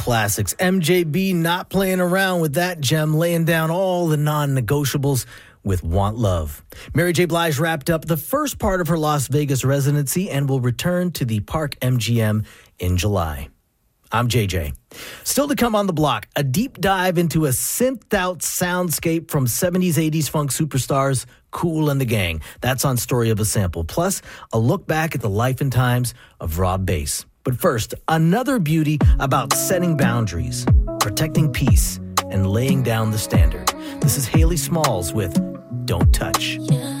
Classics. MJB not playing around with that gem, laying down all the non-negotiables with Want Love. Mary J. Blige wrapped up the first part of her Las Vegas residency and will return to the Park MGM in July. I'm JJ. Still to come on the block, a deep dive into a synthed-out soundscape from 70s, 80s funk superstars Kool and the Gang. That's on Story of a Sample. Plus, a look back at the life and times of Rob Bass. But first, another beauty about setting boundaries, protecting peace, and laying down the standard. This is Haley Smalls with Don't Touch.